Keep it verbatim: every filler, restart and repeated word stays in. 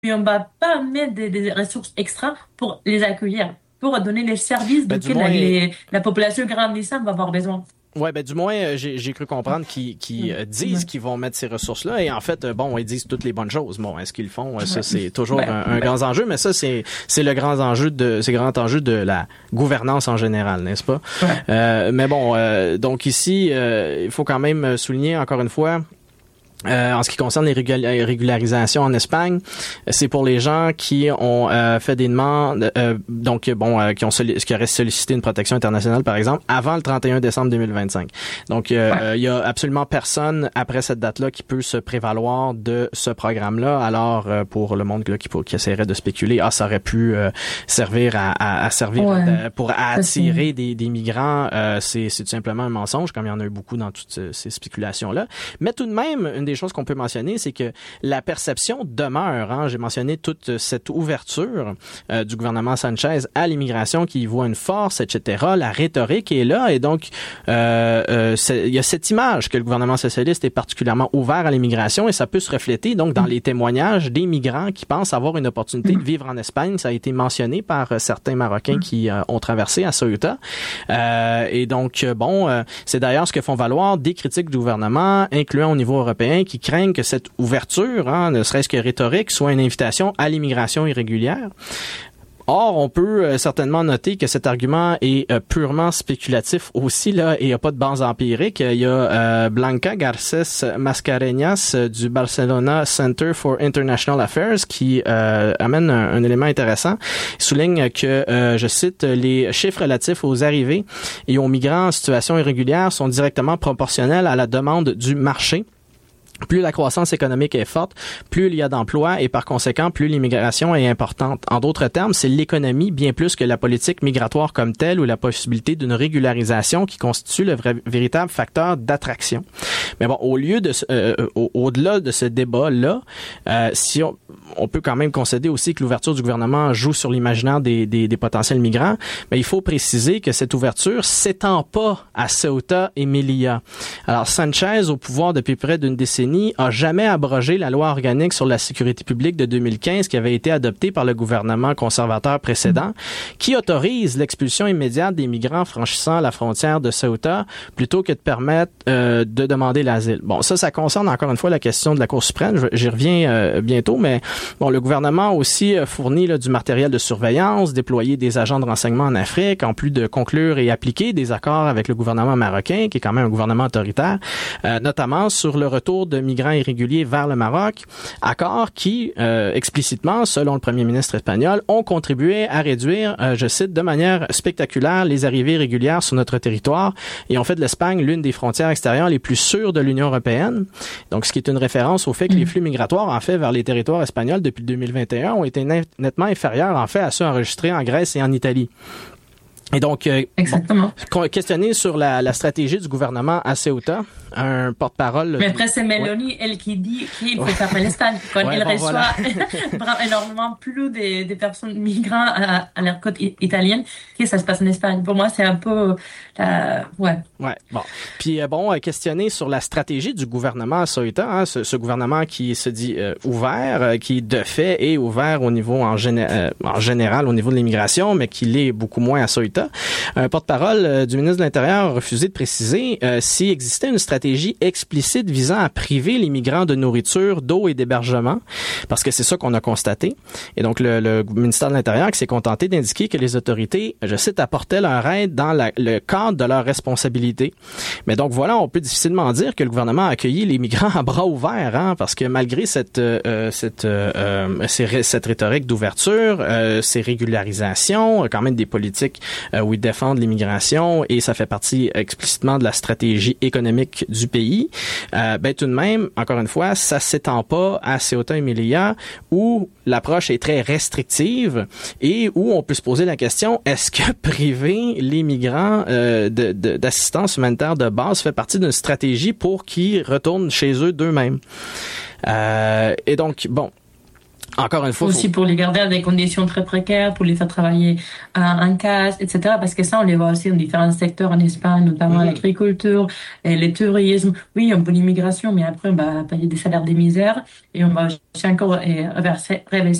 mais on va pas mettre des, des ressources extra pour les accueillir, pour donner les services Ben, du duquel la, moins, les- la population grandissante va avoir besoin. ouais, ben du moins, euh, j'ai, j'ai cru comprendre qu'ils, qu'ils euh, disent Ouais. qu'ils vont mettre ces ressources-là. Et en fait, euh, bon, ils disent toutes les bonnes choses. Bon, est-ce qu'ils le font? Euh, Ça, Ouais. c'est toujours Ouais. un, un grand enjeu. Mais ça, c'est c'est le grand enjeu de c'est le grand enjeu de la gouvernance en général, n'est-ce pas? Ouais. Euh, mais bon, euh, donc ici, euh, il faut quand même souligner encore une fois. Euh, en ce qui concerne les régula- régularisations en Espagne, c'est pour les gens qui ont euh, fait des demandes, euh, donc bon, euh, qui ont solli- qui auraient sollicité une protection internationale, par exemple, avant le trente et un décembre deux mille vingt-cinq. Donc, euh, Ouais. euh, il y a absolument personne après cette date-là qui peut se prévaloir de ce programme-là. Alors, euh, pour le monde là, qui, qui essaierait de spéculer, ah, ça aurait pu euh, servir à, à, à servir Ouais. euh, pour à Ça, c'est- attirer des, des migrants, euh, c'est, c'est tout simplement un mensonge, comme il y en a eu beaucoup dans toutes ces, ces spéculations-là. Mais tout de même, une des choses qu'on peut mentionner, c'est que la perception demeure. Hein. J'ai mentionné toute cette ouverture euh, du gouvernement Sanchez à l'immigration qui y voit une force, et cetera. La rhétorique est là et donc euh, euh, c'est, il y a cette image que le gouvernement socialiste est particulièrement ouvert à l'immigration et ça peut se refléter donc dans les témoignages des migrants qui pensent avoir une opportunité de vivre en Espagne. Ça a été mentionné par euh, certains Marocains qui euh, ont traversé à Ceuta. Euh, et donc, euh, bon, euh, c'est d'ailleurs ce que font valoir des critiques du gouvernement, incluant au niveau européen, qui craignent que cette ouverture, hein, ne serait-ce que rhétorique, soit une invitation à l'immigration irrégulière. Or, on peut euh, certainement noter que cet argument est euh, purement spéculatif aussi, là, et il n'y a pas de base empirique. Il y a euh, Blanca Garcés Mascareñas euh, du Barcelona Center for International Affairs qui euh, amène un, un élément intéressant. Il souligne que, euh, je cite, les chiffres relatifs aux arrivées et aux migrants en situation irrégulière sont directement proportionnels à la demande du marché. Plus la croissance économique est forte, plus il y a d'emplois et par conséquent, plus l'immigration est importante. En d'autres termes, c'est l'économie bien plus que la politique migratoire comme telle ou la possibilité d'une régularisation qui constitue le vrai, véritable facteur d'attraction. Mais bon, au lieu de euh, au, au-delà de ce débat-là, euh, si on, on peut quand même concéder aussi que l'ouverture du gouvernement joue sur l'imaginaire des, des, des potentiels migrants, mais il faut préciser que cette ouverture s'étend pas à Ceuta et Melilla. Alors Sanchez, au pouvoir depuis près d'une décennie, a jamais abrogé la loi organique sur la sécurité publique de deux mille quinze qui avait été adoptée par le gouvernement conservateur précédent, qui autorise l'expulsion immédiate des migrants franchissant la frontière de Ceuta plutôt que de permettre euh, de demander l'asile. Bon, ça, ça concerne encore une fois la question de la Cour suprême. J'y reviens euh, bientôt, mais bon, le gouvernement a aussi fourni là, du matériel de surveillance, déployé des agents de renseignement en Afrique, en plus de conclure et appliquer des accords avec le gouvernement marocain, qui est quand même un gouvernement autoritaire, euh, notamment sur le retour de migrants irréguliers vers le Maroc, accords qui, euh, explicitement, selon le premier ministre espagnol, ont contribué à réduire, euh, je cite, de manière spectaculaire les arrivées irrégulières sur notre territoire et ont fait de l'Espagne l'une des frontières extérieures les plus sûres de l'Union européenne. Donc, ce qui est une référence au fait que les flux migratoires, en fait, vers les territoires espagnols depuis deux mille vingt et un ont été nettement inférieurs, en fait, à ceux enregistrés en Grèce et en Italie. Et donc, euh, Exactement. bon, questionné sur la, la stratégie du gouvernement à Ceuta, un porte-parole... Mais du... après, c'est Meloni, ouais. elle qui dit qu'il faut ouais. fermer l'Espagne. Quand ouais, elle bon, reçoit voilà. énormément plus des, des personnes migrants à, à la côte italienne, que ça se passe en Espagne. Pour moi, c'est un peu... Euh, ouais. Ouais, bon. Puis, euh, bon, questionné sur la stratégie du gouvernement à Ceuta, hein, ce, ce gouvernement qui se dit euh, ouvert, euh, qui de fait est ouvert au niveau en, géné- euh, en général, au niveau de l'immigration, mais qui l'est beaucoup moins à Ceuta. Un porte-parole euh, du ministre de l'Intérieur a refusé de préciser euh, s'il existait une stratégie explicite visant à priver les migrants de nourriture, d'eau et d'hébergement, parce que c'est ça qu'on a constaté. Et donc, le, le ministère de l'Intérieur qui s'est contenté d'indiquer que les autorités, je cite, apportaient leur aide dans la, le cadre de leurs responsabilités. Mais donc, voilà, on peut difficilement dire que le gouvernement a accueilli les migrants à bras ouverts, hein, parce que malgré cette, euh, cette, euh, ces, cette rhétorique d'ouverture, euh, ces régularisations, quand même des politiques euh, où ils défendent l'immigration et ça fait partie explicitement de la stratégie économique du pays, euh, ben tout de même, encore une fois, ça s'étend pas à Ceuta et Melilla où l'approche est très restrictive et où on peut se poser la question, est-ce que priver les migrants euh, de, de, d'assistance humanitaire de base fait partie d'une stratégie pour qu'ils retournent chez eux d'eux-mêmes? Euh, et donc, bon, Encore une fois, aussi faut... pour les garder dans des conditions très précaires, pour les faire travailler en, en casse, et cetera. Parce que ça, on les voit aussi dans différents secteurs en Espagne, notamment Mhm. l'agriculture, et le tourisme. Oui, un peu l'immigration, mais après, on va payer des salaires des misères et on va aussi encore et reverser,